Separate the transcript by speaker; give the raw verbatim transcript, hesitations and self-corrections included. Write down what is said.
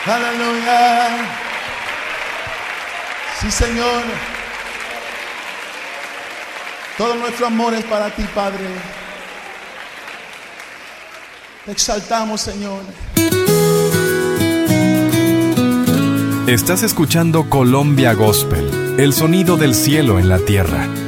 Speaker 1: Aleluya. Sí, Señor. Todo nuestro amor es para ti, Padre. Te exaltamos, Señor.
Speaker 2: Estás escuchando Colombia Gospel, el sonido del cielo en la tierra.